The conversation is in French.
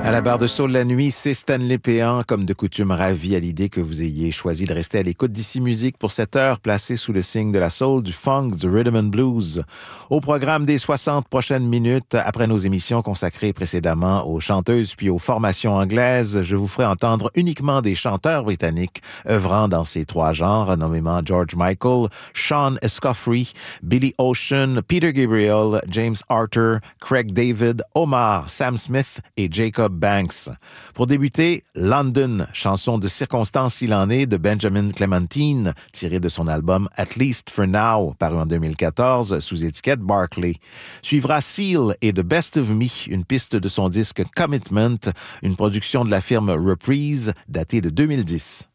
À la barre de Soul la nuit, c'est Stanley Péan, comme de coutume ravi à l'idée que vous ayez choisi de rester à l'écoute d'Ici Musique pour cette heure placée sous le signe de la soul, du funk, du rhythm and blues. Au programme des 60 prochaines minutes, après nos émissions consacrées précédemment aux chanteuses puis aux formations anglaises, je vous ferai entendre uniquement des chanteurs britanniques œuvrant dans ces trois genres, nommément George Michael, Sean Escoffery, Billy Ocean, Peter Gabriel, James Arthur, Craig David, Omar, Sam Smith et Jacob Banks. Pour débuter, London, chanson de circonstance s'il en est de Benjamin Clementine, tirée de son album At Least for Now, paru en 2014 sous étiquette Barclay. Suivra Seal et The Best of Me, une piste de son disque Commitment, une production de la firme Reprise datée de 2010.